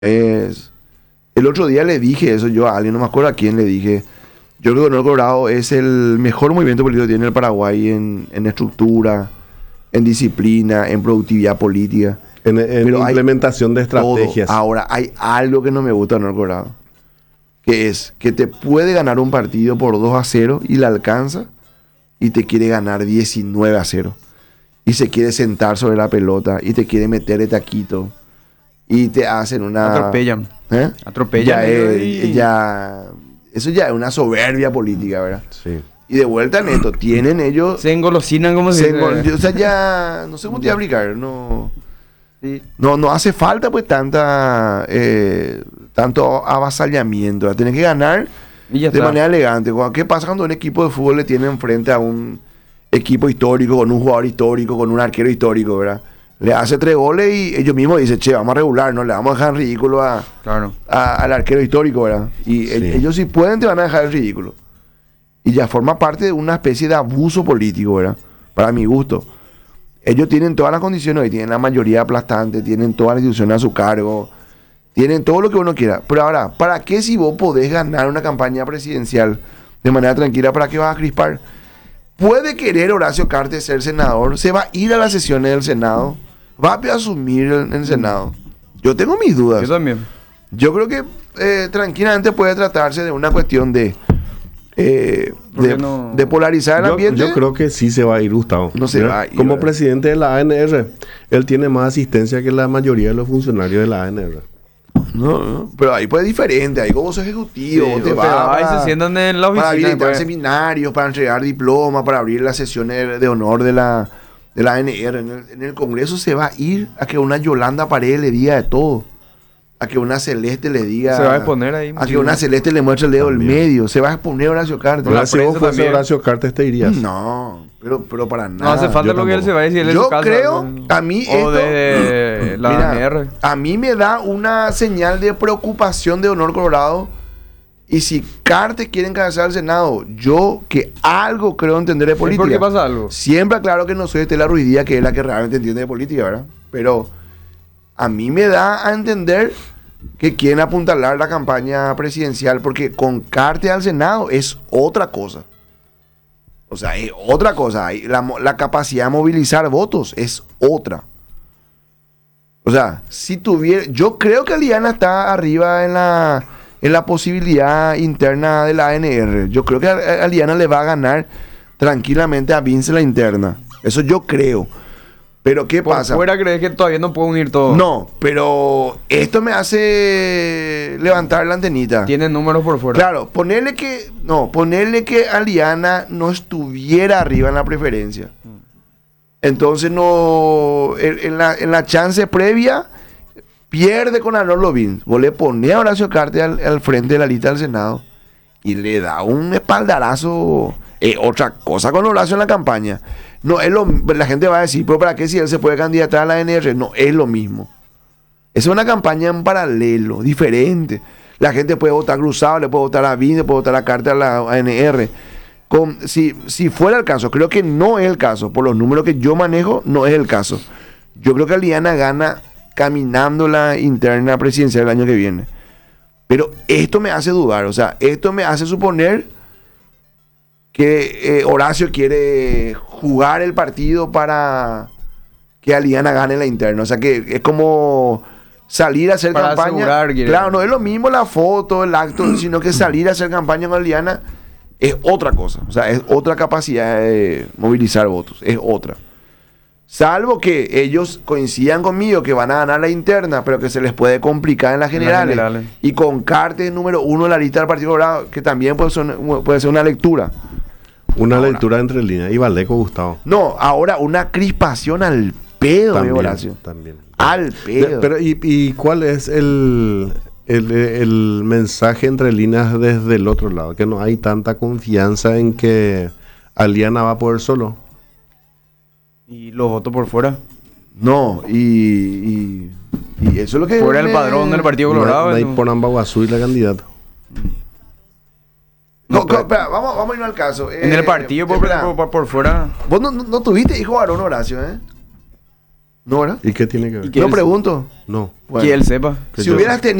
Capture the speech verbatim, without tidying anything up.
Es, el otro día le dije eso yo a alguien, no me acuerdo a quién le dije. Yo creo que Leonel Colorado es el mejor movimiento político que tiene el Paraguay en, en estructura, en disciplina, en productividad política. En, en Pero hay implementación de estrategias. todo. Ahora, hay algo que no me gusta de Leonel Colorado, que es que te puede ganar un partido por dos a cero y la alcanza, y te quiere ganar diecinueve a cero. Y se quiere sentar sobre la pelota y te quiere meter de taquito. Y te hacen una... Atropellan. ¿Eh? Atropellan. Ya es- y- ya- eso ya es una soberbia política, ¿verdad? Sí. Y de vuelta en esto, tienen ellos... Se engolosinan como se se dice. engol- o sea, ya... No sé cómo te voy a explicar. No, Sí. no, no hace falta pues tanta... eh, tanto avasallamiento. ¿verdad? Tienes que ganar Y ya de está. manera elegante. Cuando- ¿Qué pasa cuando un equipo de fútbol le tiene enfrente a un equipo histórico, con un jugador histórico, con un arquero histórico, ¿verdad? Le hace tres goles y ellos mismos dicen, che, vamos a regular, no le vamos a dejar en ridículo a, Claro. a- al arquero histórico, ¿verdad? Y Sí. e- ellos si pueden te van a dejar en ridículo. Y ya forma parte de una especie de abuso político, ¿verdad? Para mi gusto. Ellos tienen todas las condiciones, hoy tienen la mayoría aplastante, tienen todas las instituciones a su cargo, tienen todo lo que uno quiera. Pero ahora, ¿para qué si vos podés ganar una campaña presidencial de manera tranquila, para qué vas a crispar? Puede querer Horacio Cartes ser senador, se va a ir a las sesiones del Senado, va a asumir el, el Senado. Yo tengo mis dudas. Yo también. Yo creo que eh, tranquilamente puede tratarse de una cuestión de, eh, ¿Por de, qué no? de polarizar el Yo, ambiente. yo creo que sí se va a ir, Gustavo. No se Mira, va a ir, Como ¿verdad? presidente de la A N R, él tiene más asistencia que la mayoría de los funcionarios de la A N R. No, no, pero ahí pues es diferente. Ahí como sos ejecutivo, Sí, vos te o vas sea, ahí para, se sientan en la para oficina. habilitar pues. seminarios, para entregar diplomas, para abrir las sesiones de honor de la, de la A N R. En el, en el Congreso se va a ir a que una Yolanda Paredes le diga de todo. A que una Celeste le diga... Se va a exponer ahí. A que una Celeste le muestre el dedo del También. medio. Se va a exponer Horacio Cartes. la Ahora, si vos prensa fuese también. Horacio Cartes, te irías. No, pero, pero para No nada. hace falta yo lo que él tampoco. se va a decir. él en Yo su casa, creo, ¿no? a mí O esto- de la Mira, A N R. a mí me da una señal de preocupación de Honor Colorado. Y si Cartes quiere encabezar el Senado, yo que algo creo entender de ¿Es política. porque pasa algo? Siempre aclaro que no soy Estela Ruiz Díaz, que es la que realmente entiende de política, ¿verdad? Pero a mí me da a entender que quieren apuntalar la campaña presidencial, porque con Cartes al Senado es otra cosa. O sea, es otra cosa. Hay- La, mo- la capacidad de movilizar votos es otra. O sea, si tuviera... Yo creo que Aliana está arriba en la, en la posibilidad interna de la A N R. Yo creo que a- a Aliana le va a ganar tranquilamente a Vince la interna. Eso yo creo. Pero ¿qué Por pasa? fuera crees que todavía no puedo unir todo. No, pero esto me hace levantar la antenita. Tiene números por fuera. Claro, ponerle que... No, ponerle que Aliana no estuviera arriba en la preferencia. Entonces no... En, en la, en la chance previa, pierde con Arnold Lobín. Vos le ponés a Horacio Cartes al, al frente de la lista del Senado y le da un espaldarazo. Eh, otra cosa con Horacio en la campaña. No es lo... La gente va a decir, pero ¿para qué si él se puede candidatar a la A N R? No, es lo mismo. Es una campaña en paralelo, diferente. La gente puede votar cruzado, le puede votar a Vin, le puede votar a Cartes a la A N R. Con, si, si fuera el caso, creo que no es el caso. Por los números que yo manejo, no es el caso. Yo creo que Aliana gana caminando la interna presidencial el año que viene. Pero esto me hace dudar. O sea, esto me hace suponer que eh, Horacio quiere jugar el partido para que Aliana gane la interna. O sea, que es como salir a hacer Para campaña. asegurar, quiere. Claro, no es lo mismo la foto, el acto, sino que salir a hacer campaña con Aliana es otra cosa. O sea, es otra capacidad de movilizar votos. Es otra. Salvo que ellos coincidan conmigo que van a ganar la interna, pero que se les puede complicar en las En las generales. generales. Y con Cartes número uno en la lista del Partido Colorado, que también puede ser, puede ser una lectura. Una Ahora. lectura entre líneas. Y Valdeco, Gustavo. No, ahora una crispación al pedo, También, mi Horacio. también. Al De- pedo. pero, ¿y, y cuál es el, el, el mensaje entre líneas desde el otro lado? Que no hay tanta confianza en que Aliana va a poder solo. Y los votos por fuera. No, y, y, y eso es lo que... Fuera el me- padrón del Partido Colorado. No hay eso. por Ambaguazú y la candidata. No, No, pero- co- espera, vamos, vamos a irnos al caso. En Eh, el partido por, espera. por, por- por fuera. Vos no, no- no tuviste hijo varón, Horacio, ¿eh? ¿No, verdad? ¿Y qué tiene que ver? ¿Y qué Yo él- pregunto. No. Bueno, Que él sepa. Que si yo- hubieras tenido